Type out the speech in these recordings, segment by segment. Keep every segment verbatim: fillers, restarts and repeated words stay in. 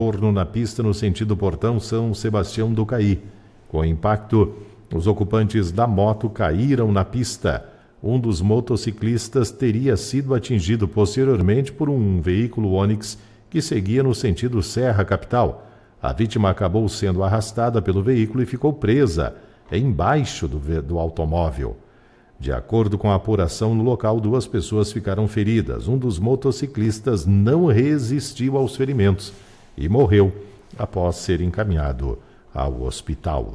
transtorno na pista no sentido Portão São Sebastião do Caí. Com o impacto, os ocupantes da moto caíram na pista. Um dos motociclistas teria sido atingido posteriormente por um veículo Onix que seguia no sentido Serra Capital. A vítima acabou sendo arrastada pelo veículo e ficou presa embaixo do, do automóvel. De acordo com a apuração no local, duas pessoas ficaram feridas. Um dos motociclistas não resistiu aos ferimentos e morreu após ser encaminhado ao hospital.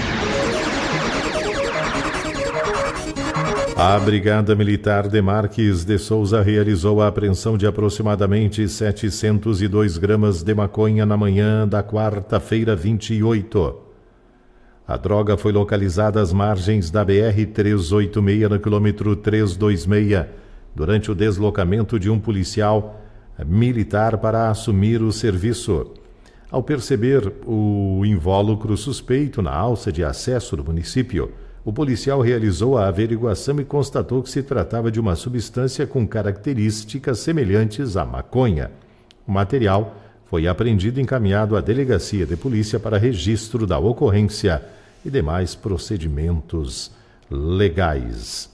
A Brigada Militar de Marques de Souza realizou a apreensão de aproximadamente setecentos e dois gramas de maconha na manhã da quarta-feira, vinte e oito. A droga foi localizada às margens da B R trezentos e oitenta e seis, no quilômetro trezentos e vinte e seis, durante o deslocamento de um policial militar para assumir o serviço. Ao perceber o invólucro suspeito na alça de acesso do município, o policial realizou a averiguação e constatou que se tratava de uma substância com características semelhantes à maconha. O material foi apreendido e encaminhado à Delegacia de Polícia para registro da ocorrência e demais procedimentos legais.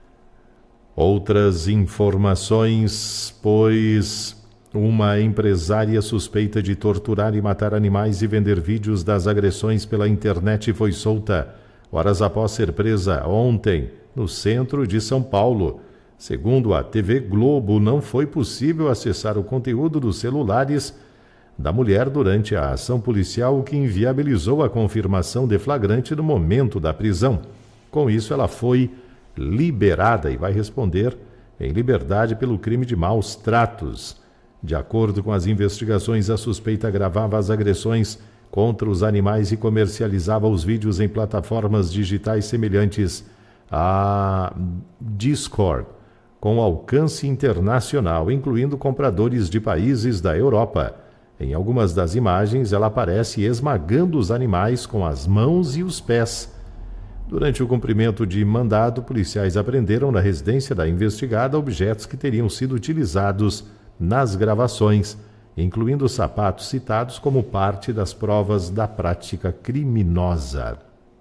Outras informações, pois uma empresária suspeita de torturar e matar animais e vender vídeos das agressões pela internet foi solta horas após ser presa ontem no centro de São Paulo. Segundo a T V Globo, não foi possível acessar o conteúdo dos celulares da mulher durante a ação policial, o que inviabilizou a confirmação de flagrante no momento da prisão. Com isso, ela foi liberada e vai responder em liberdade pelo crime de maus tratos. De acordo com as investigações, a suspeita gravava as agressões contra os animais e comercializava os vídeos em plataformas digitais semelhantes a Discord, com alcance internacional, incluindo compradores de países da Europa. Em algumas das imagens, ela aparece esmagando os animais com as mãos e os pés. Durante o cumprimento de mandado, policiais apreenderam na residência da investigada objetos que teriam sido utilizados nas gravações, incluindo os sapatos citados como parte das provas da prática criminosa.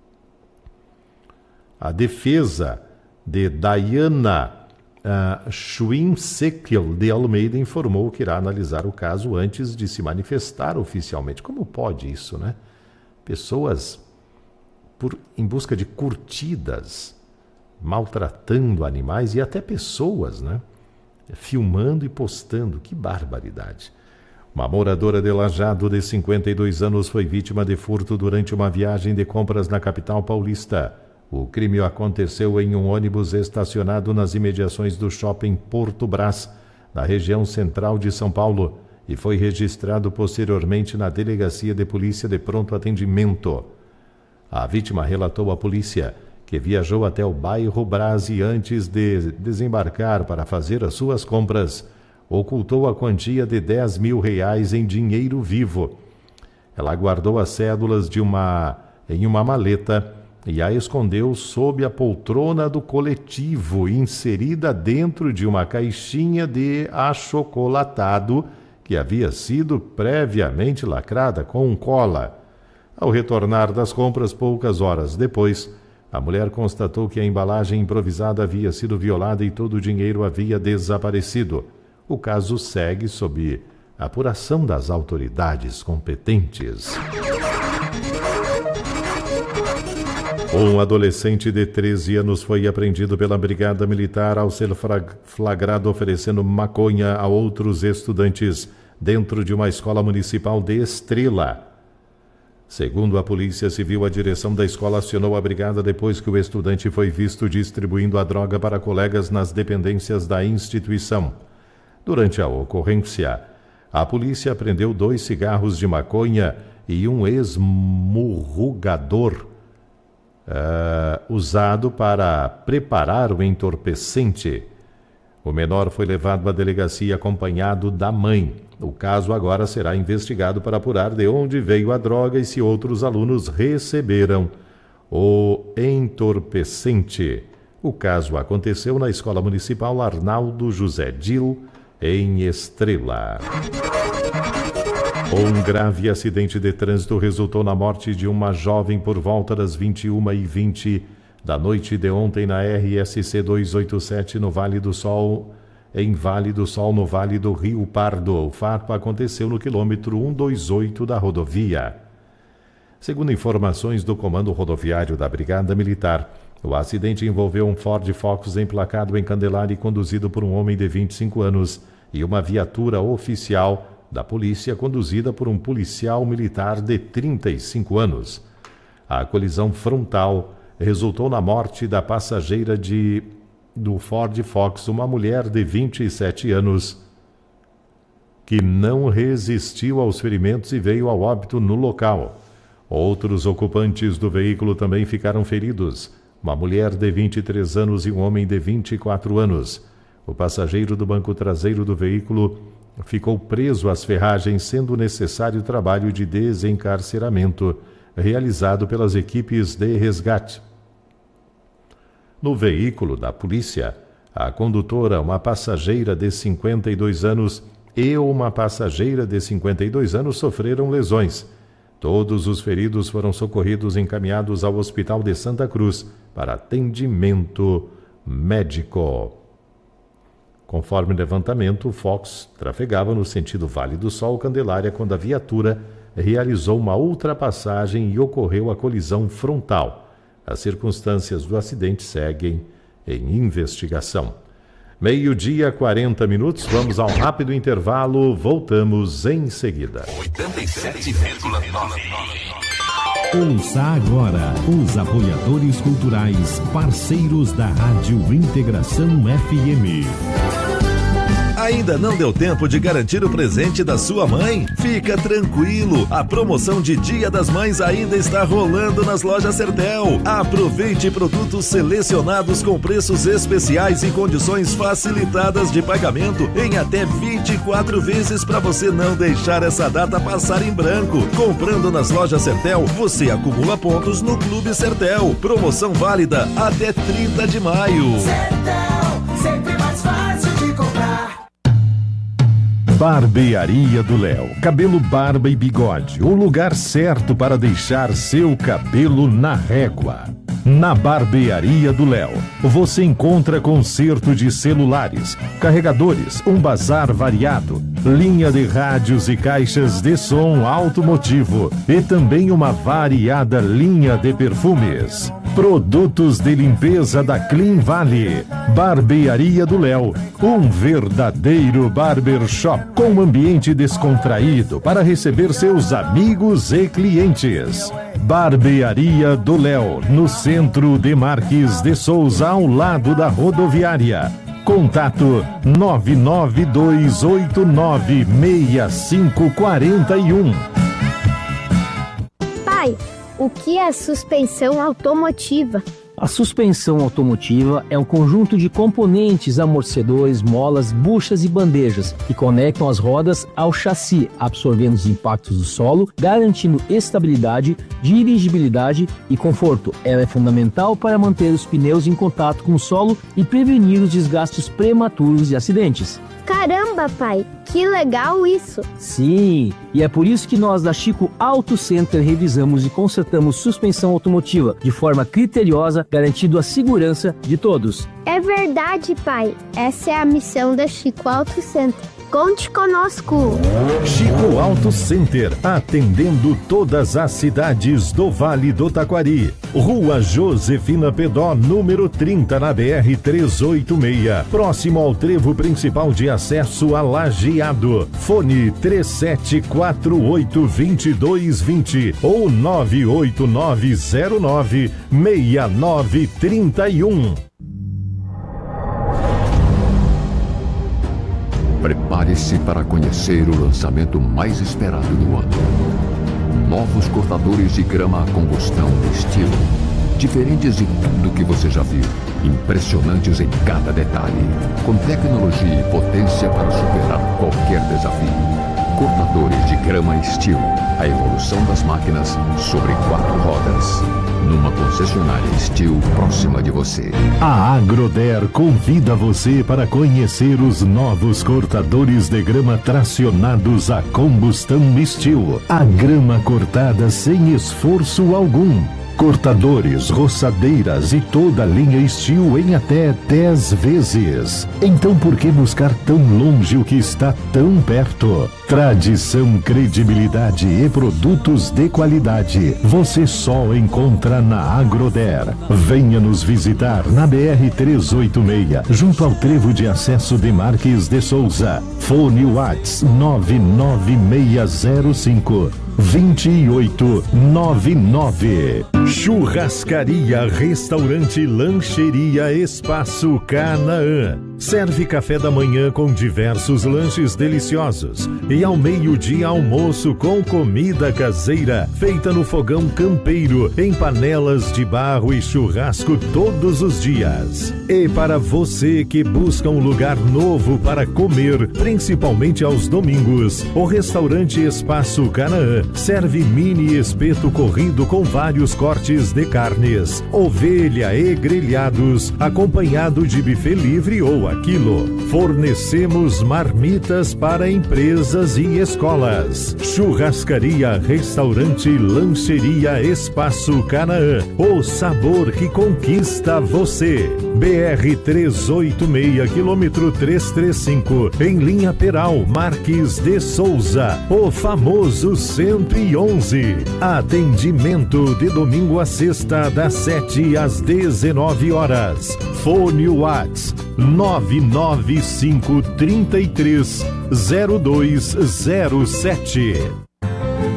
A defesa de Dayana Uh, Schwinsekil de Almeida informou que irá analisar o caso antes de se manifestar oficialmente. Como pode isso, né? Pessoas por, em busca de curtidas, maltratando animais e até pessoas, né? Filmando e postando. Que barbaridade. Uma moradora de Lajeado de cinquenta e dois anos foi vítima de furto durante uma viagem de compras na capital paulista. O crime aconteceu em um ônibus estacionado nas imediações do shopping Porto Brás, na região central de São Paulo, e foi registrado posteriormente na Delegacia de Polícia de Pronto Atendimento. A vítima relatou à polícia que viajou até o bairro Brás e, antes de desembarcar para fazer as suas compras, ocultou a quantia de dez mil reais em dinheiro vivo. Ela guardou as cédulas de uma, em uma maleta e a escondeu sob a poltrona do coletivo, inserida dentro de uma caixinha de achocolatado que havia sido previamente lacrada com cola. Ao retornar das compras poucas horas depois, a mulher constatou que a embalagem improvisada havia sido violada e todo o dinheiro havia desaparecido. O caso segue sob apuração das autoridades competentes. Um adolescente de treze anos foi apreendido pela Brigada Militar ao ser flagrado oferecendo maconha a outros estudantes dentro de uma escola municipal de Estrela. Segundo a Polícia Civil, a direção da escola acionou a brigada depois que o estudante foi visto distribuindo a droga para colegas nas dependências da instituição. Durante a ocorrência, a polícia apreendeu dois cigarros de maconha e um esmurrugador Uh, usado para preparar o entorpecente. O menor foi levado à delegacia acompanhado da mãe. O caso agora será investigado para apurar de onde veio a droga e se outros alunos receberam o entorpecente. O caso aconteceu na Escola Municipal Arnaldo José Dil, em Estrela. Um grave acidente de trânsito resultou na morte de uma jovem por volta das vinte e uma e vinte da noite de ontem na R S C duzentos e oitenta e sete no Vale do Sol, em Vale do Sol, no Vale do Rio Pardo. O fato aconteceu no quilômetro cento e vinte e oito da rodovia. Segundo informações do Comando Rodoviário da Brigada Militar, o acidente envolveu um Ford Focus emplacado em Candelária e conduzido por um homem de vinte e cinco anos e uma viatura oficial da polícia conduzida por um policial militar de trinta e cinco anos. A colisão frontal resultou na morte da passageira de, do Ford Focus, uma mulher de vinte e sete anos, que não resistiu aos ferimentos e veio ao óbito no local. Outros ocupantes do veículo também ficaram feridos, uma mulher de vinte e três anos e um homem de vinte e quatro anos. O passageiro do banco traseiro do veículo ficou preso às ferragens, sendo necessário trabalho de desencarceramento realizado pelas equipes de resgate. No veículo da polícia, a condutora, uma passageira de cinquenta e dois anos e uma passageira de cinquenta e dois anos sofreram lesões. Todos os feridos foram socorridos e encaminhados ao Hospital de Santa Cruz para atendimento médico. Conforme o levantamento, o Fox trafegava no sentido Vale do Sol, Candelária, quando a viatura realizou uma ultrapassagem e ocorreu a colisão frontal. As circunstâncias do acidente seguem em investigação. Meio-dia, quarenta minutos, vamos ao rápido intervalo, voltamos em seguida. oitenta e sete vírgula nove. Ouça agora os apoiadores culturais, parceiros da Rádio Integração F M. Ainda não deu tempo de garantir o presente da sua mãe? Fica tranquilo, a promoção de Dia das Mães ainda está rolando nas lojas Sertel. Aproveite produtos selecionados com preços especiais e condições facilitadas de pagamento em até vinte e quatro vezes para você não deixar essa data passar em branco. Comprando nas lojas Sertel, você acumula pontos no Clube Sertel. Promoção válida até trinta de maio. Sertel, sempre mais fácil de comprar. Barbearia do Léo. Cabelo, barba e bigode. O lugar certo para deixar seu cabelo na régua. Na Barbearia do Léo, você encontra conserto de celulares, carregadores, um bazar variado, linha de rádios e caixas de som automotivo e também uma variada linha de perfumes. Produtos de limpeza da Clean Valley. Barbearia do Léo, um verdadeiro barbershop com ambiente descontraído para receber seus amigos e clientes. Barbearia do Léo, no centro de Marques de Souza, ao lado da rodoviária. Contato nove nove dois oito nove seis cinco quatro um. Pai, o que é suspensão automotiva? A suspensão automotiva é um conjunto de componentes, amortecedores, molas, buchas e bandejas que conectam as rodas ao chassi, absorvendo os impactos do solo, garantindo estabilidade, dirigibilidade e conforto. Ela é fundamental para manter os pneus em contato com o solo e prevenir os desgastes prematuros e acidentes. Caramba, pai, que legal isso! Sim, e é por isso que nós da Chico Auto Center revisamos e consertamos suspensão automotiva de forma criteriosa, garantindo a segurança de todos. É verdade, pai. Essa é a missão da Chico Auto Center. Conte conosco. Chico Auto Center, atendendo todas as cidades do Vale do Taquari. Rua Josefina Pedó, número trinta, na B R trezentos e oitenta e seis, próximo ao trevo principal de acesso a Lajeado. Fone três sete quatro oito, dois dois dois zero ou nove oito nove zero nove, seis nove três um. Prepare-se para conhecer o lançamento mais esperado do ano. Novos cortadores de grama a combustão de estilo. Diferentes de tudo que você já viu. Impressionantes em cada detalhe. Com tecnologia e potência para superar qualquer desafio. Cortadores de grama Steel. A evolução das máquinas sobre quatro rodas. Numa concessionária Steel próxima de você. A Agroder convida você para conhecer os novos cortadores de grama tracionados a combustão Steel. A grama cortada sem esforço algum. Cortadores, roçadeiras e toda a linha Steel em até dez vezes. Então por que buscar tão longe o que está tão perto? Tradição, credibilidade e produtos de qualidade você só encontra na Agroder. Venha nos visitar na B R trezentos e oitenta e seis, junto ao trevo de acesso de Marques de Souza. Fone WhatsApp nove nove seis zero cinco dois oito nove nove. Churrascaria, restaurante, lancheria, Espaço Canaã. Serve café da manhã com diversos lanches deliciosos e ao meio-dia almoço com comida caseira feita no fogão campeiro em panelas de barro e churrasco todos os dias. E para você que busca um lugar novo para comer, principalmente aos domingos, o restaurante Espaço Canaã serve mini espeto corrido com vários cortes de carnes, ovelha e grelhados, acompanhado de buffet livre ou a quilo. Fornecemos marmitas para empresas e escolas. Churrascaria, restaurante, lancheria, Espaço Canaã. O sabor que conquista você. B R trezentos e oitenta e seis, quilômetro trezentos e trinta e cinco, em linha Peral, Marques de Souza. O famoso cento e onze. Atendimento de domingo a sexta, das sete às dezenove horas. Fone WhatsApp nove nove cinco três três zero dois zero sete.